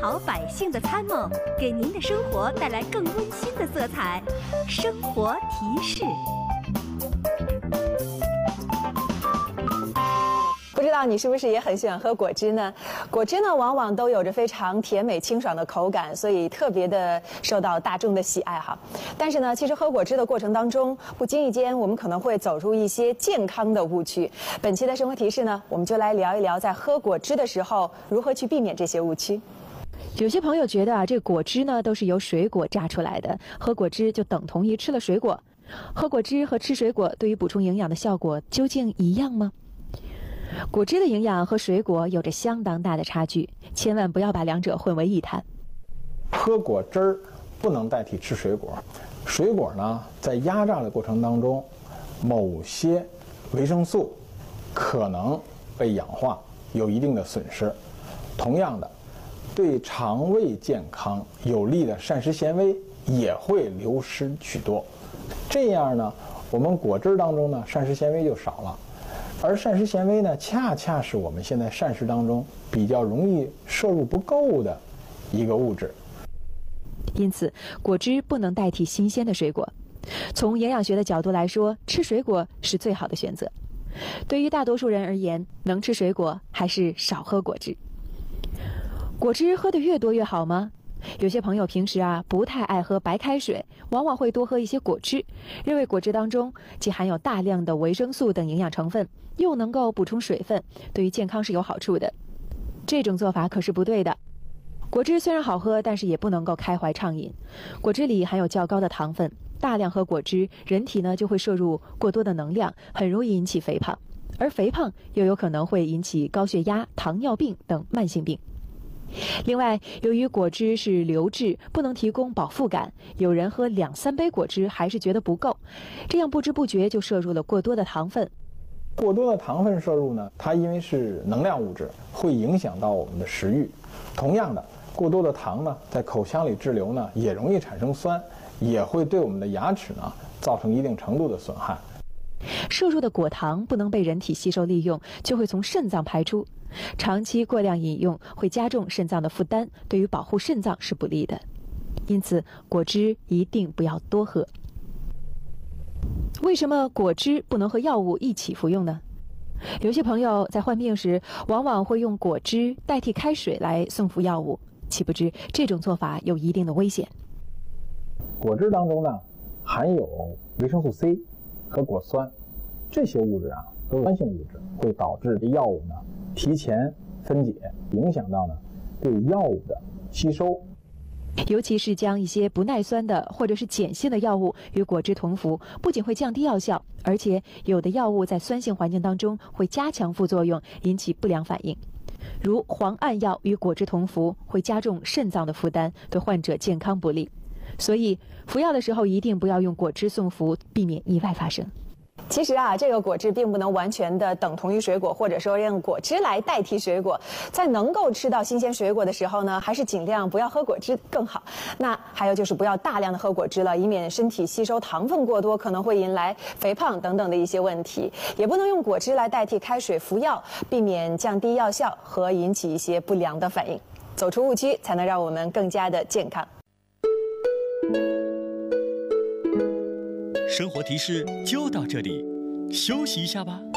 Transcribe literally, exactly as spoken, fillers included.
好百姓的参谋，给您的生活带来更温馨的色彩。生活提示。 不知道你是不是也很喜欢喝果汁呢？果汁呢，往往都有着非常甜美清爽的口感，所以特别的受到大众的喜爱哈。但是呢，其实喝果汁的过程当中，不经意间我们可能会走入一些健康的误区。本期的生活提示呢，我们就来聊一聊在喝果汁的时候如何去避免这些误区。 有些朋友觉得啊，这果汁呢都是由水果榨出来的，喝果汁就等同于吃了水果。喝果汁和吃水果对于补充营养的效果究竟一样吗？果汁的营养和水果有着相当大的差距，千万不要把两者混为一谈。 喝果汁儿不能代替吃水果，水果呢在压榨的过程当中，某些维生素可能被氧化，有一定的损失。同样的，对肠胃健康有利的膳食纤维也会流失许多。这样呢，我们果汁当中呢膳食纤维就少了。而膳食纤维呢，恰恰是我们现在膳食当中比较容易摄入不够的一个物质。 因此，果汁不能代替新鲜的水果。从营养学的角度来说，吃水果是最好的选择。对于大多数人而言，能吃水果还是少喝果汁。果汁喝得越多越好吗？有些朋友平时啊不太爱喝白开水，往往会多喝一些果汁，认为果汁当中既含有大量的维生素等营养成分，又能够补充水分，对于健康是有好处的。这种做法可是不对的。果汁虽然好喝，但是也不能够开怀畅饮。果汁里含有较高的糖分，大量喝果汁，人体呢就会摄入过多的能量，很容易引起肥胖，而肥胖又有可能会引起高血压、糖尿病等慢性病。另外，由于果汁是流质，不能提供饱腹感，有人喝两三杯果汁还是觉得不够，这样不知不觉就摄入了过多的糖分。 过多的糖分摄入呢，它因为是能量物质，会影响到我们的食欲。同样的，过多的糖呢，在口腔里滞留呢，也容易产生酸，也会对我们的牙齿呢造成一定程度的损害。 摄入的果糖不能被人体吸收利用，就会从肾脏排出。长期过量饮用会加重肾脏的负担，对于保护肾脏是不利的。因此，果汁一定不要多喝。为什么果汁不能和药物一起服用呢？有些朋友在患病时，往往会用果汁代替开水来送服药物，岂不知这种做法有一定的危险。 果汁当中呢，含有维生素 C 和果酸，这些物质啊都是酸性物质，会导致药物呢提前分解，影响到呢对药物的吸收。 尤其是将一些不耐酸的或者是碱性的药物与果汁同服，不仅会降低药效，而且有的药物在酸性环境当中会加强副作用，引起不良反应。如磺胺药与果汁同服，会加重肾脏的负担，对患者健康不利。所以服药的时候一定不要用果汁送服，避免意外发生。 其实啊，这个果汁并不能完全的等同于水果，或者说用果汁来代替水果。在能够吃到新鲜水果的时候呢，还是尽量不要喝果汁更好。那还有就是不要大量的喝果汁了，以免身体吸收糖分过多，可能会引来肥胖等等的一些问题。也不能用果汁来代替开水服药，避免降低药效和引起一些不良的反应。走出误区，才能让我们更加的健康。 生活提示就到这里，休息一下吧。